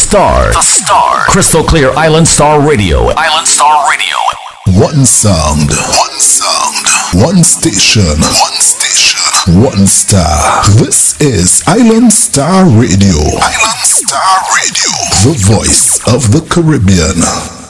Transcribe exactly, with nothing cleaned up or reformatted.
Star. The Star. Crystal Clear Island Star Radio. Island Star Radio. One sound. One sound. One station. One station. One star. This is Island Star Radio. Island Star Radio. The voice of the Caribbean.